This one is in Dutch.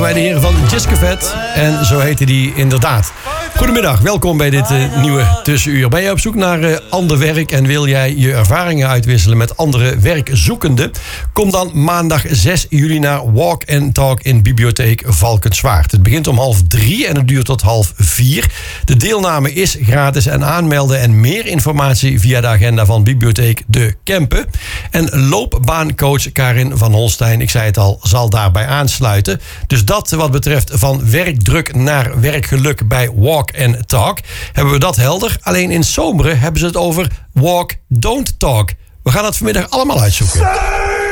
bij de heren van Jiskevet. En zo heette die inderdaad. Goedemiddag, welkom bij dit nieuwe tussenuur. Ben je op zoek naar ander werk en wil jij je ervaringen uitwisselen met andere werkzoekenden? Kom dan maandag 6 juli naar Walk and Talk in Bibliotheek Valkenswaard. Het begint om 2:30 en het duurt tot 3:30. De deelname is gratis en aanmelden en meer informatie via de agenda van Bibliotheek De Kempen. En loopbaancoach Karin van Holstein, ik zei het al, zal daarbij aansluiten. Dus dat wat betreft van werkdruk naar werkgeluk bij Walk and Talk. Hebben we dat helder. Alleen in Zomeren hebben ze het over Walk, Don't Talk. We gaan dat vanmiddag allemaal uitzoeken.